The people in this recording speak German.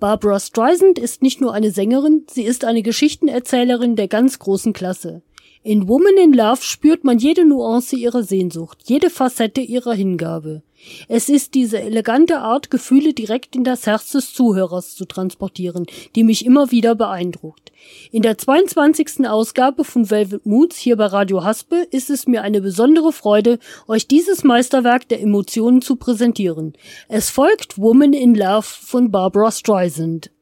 Barbra Streisand ist nicht nur eine Sängerin, sie ist eine Geschichtenerzählerin der ganz großen Klasse. In Woman in Love spürt man jede Nuance ihrer Sehnsucht, jede Facette ihrer Hingabe. Es ist diese elegante Art, Gefühle direkt in das Herz des Zuhörers zu transportieren, die mich immer wieder beeindruckt. In der 22. Ausgabe von Velvet Moods hier bei Radio Haspel ist es mir eine besondere Freude, euch dieses Meisterwerk der Emotionen zu präsentieren. Es folgt Woman in Love von Barbra Streisand.